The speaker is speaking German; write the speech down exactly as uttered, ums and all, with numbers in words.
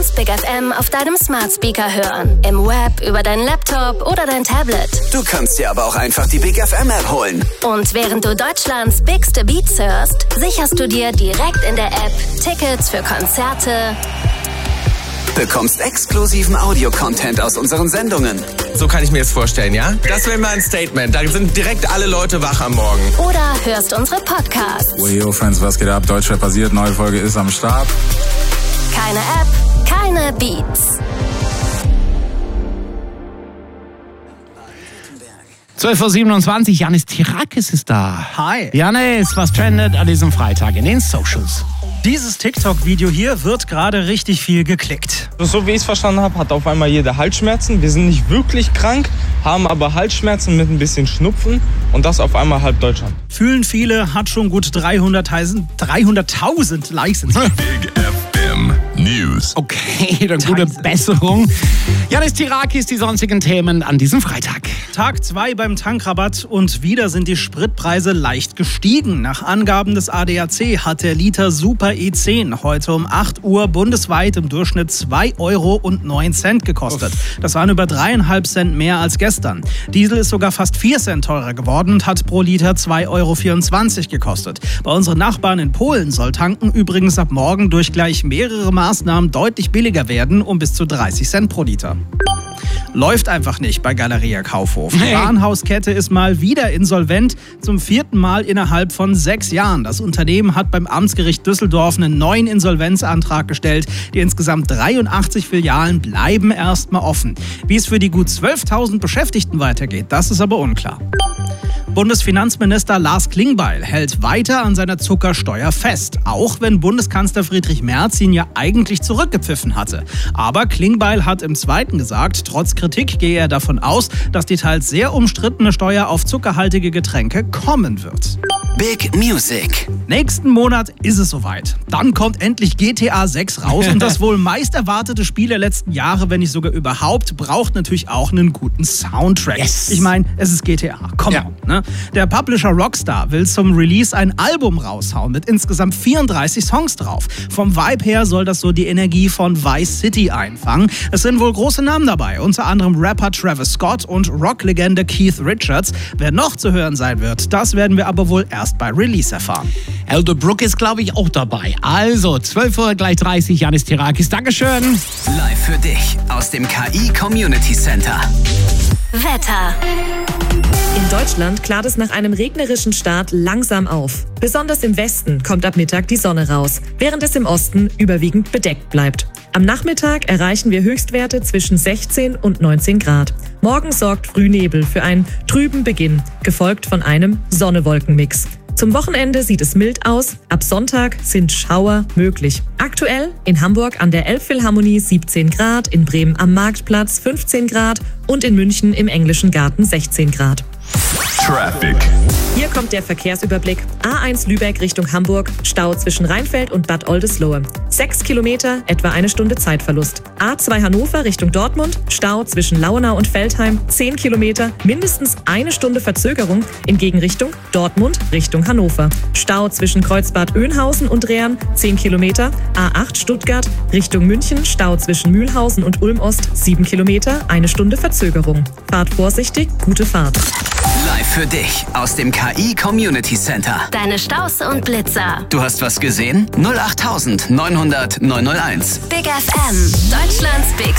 kannst Big F M auf deinem Smart Speaker hören, im Web, über deinen Laptop oder dein Tablet. Du kannst dir aber auch einfach die Big F M App holen. Und während du Deutschlands bigste Beats hörst, sicherst du dir direkt in der App Tickets für Konzerte, bekommst exklusiven Audio-Content aus unseren Sendungen. So kann ich mir das vorstellen, ja? Das wäre mal ein Statement. Da sind direkt alle Leute wach am Morgen. Oder hörst unsere Podcasts. Oh, yo, Friends, was geht ab? Deutschrap passiert, neue Folge ist am Start. Keine App, keine Beats. zwölf Uhr siebenundzwanzig, Janis Tirakis ist da. Hi. Janis, was trendet an diesem Freitag in den Socials? Dieses TikTok-Video hier wird gerade richtig viel geklickt. So wie ich es verstanden habe, hat auf einmal jeder Halsschmerzen. Wir sind nicht wirklich krank, haben aber Halsschmerzen mit ein bisschen Schnupfen und das auf einmal halb Deutschland. Fühlen viele, hat schon gut dreihunderttausend Likes. Big F M News. Okay, dann gute Besserung. Janis Tirakis, die sonstigen Themen an diesem Freitag. Tag zwei beim Tankrabatt und wieder sind die Spritpreise leicht gestiegen. Nach Angaben des A D A C hat der Liter Super E zehn heute um acht Uhr bundesweit im Durchschnitt zwei Euro und neun Cent gekostet. Das waren über dreieinhalb Cent mehr als gestern. Diesel ist sogar fast vier Cent teurer geworden und hat pro Liter zwei Euro vierundzwanzig gekostet. Bei unseren Nachbarn in Polen soll Tanken übrigens ab morgen durch gleich mehrere Maßnahmen deutlich billiger werden, um bis zu dreißig Cent pro Liter. Läuft einfach nicht bei Galeria Kaufhof. Die Warenhauskette ist mal wieder insolvent, zum vierten Mal innerhalb von sechs Jahren. Das Unternehmen hat beim Amtsgericht Düsseldorf einen neuen Insolvenzantrag gestellt. Die insgesamt dreiundachtzig Filialen bleiben erstmal offen. Wie es für die gut zwölftausend Beschäftigten weitergeht, das ist aber unklar. Bundesfinanzminister Lars Klingbeil hält weiter an seiner Zuckersteuer fest, auch wenn Bundeskanzler Friedrich Merz ihn ja eigentlich zurückgepfiffen hatte. Aber Klingbeil hat im Zweiten gesagt, trotz Kritik gehe er davon aus, dass die teils sehr umstrittene Steuer auf zuckerhaltige Getränke kommen wird. Big Music. Nächsten Monat ist es soweit. Dann kommt endlich G T A sechs raus und das wohl meist erwartete Spiel der letzten Jahre, wenn nicht sogar überhaupt, braucht natürlich auch einen guten Soundtrack. Yes. Ich meine, es ist G T A, komm ja. on, ne? Der Publisher Rockstar will zum Release ein Album raushauen mit insgesamt vierunddreißig Songs drauf. Vom Vibe her soll das so die Energie von Vice City einfangen. Es sind wohl große Namen dabei, unter anderem Rapper Travis Scott und Rocklegende Keith Richards. Wer noch zu hören sein wird, das werden wir aber wohl erst bei Release erfahren. Elder Brook ist, glaube ich, auch dabei. Also, zwölf Uhr gleich dreißig, Janis Tirakis. Dankeschön. Live für dich aus dem K I Community Center. Wetter. In Deutschland klart es nach einem regnerischen Start langsam auf. Besonders im Westen kommt ab Mittag die Sonne raus, während es im Osten überwiegend bedeckt bleibt. Am Nachmittag erreichen wir Höchstwerte zwischen sechzehn und neunzehn Grad. Morgen sorgt Frühnebel für einen trüben Beginn, gefolgt von einem Sonne-Wolken-Mix. Zum Wochenende sieht es mild aus, ab Sonntag sind Schauer möglich. Aktuell in Hamburg an der Elbphilharmonie siebzehn Grad, in Bremen am Marktplatz fünfzehn Grad und in München im Englischen Garten sechzehn Grad. Traffic. Hier kommt der Verkehrsüberblick. A eins Lübeck Richtung Hamburg, Stau zwischen Rheinfeld und Bad Oldesloe. Sechs Kilometer, etwa eine Stunde Zeitverlust. A zwei Hannover Richtung Dortmund, Stau zwischen Lauenau und Veltheim, zehn Kilometer, mindestens eine Stunde Verzögerung in Gegenrichtung Dortmund Richtung Hannover. Stau zwischen Kreuzbad Oeynhausen und Rehren, zehn Kilometer. A acht Stuttgart Richtung München, Stau zwischen Mühlhausen und Ulm Ost, sieben Kilometer, eine Stunde Verzögerung. Fahrt vorsichtig, gute Fahrt. Live für dich aus dem K I Community Center. Deine Staus und Blitzer. Du hast was gesehen? null acht neunhundert neunhundert neunhunderteins. Big F M. Deutschlands Big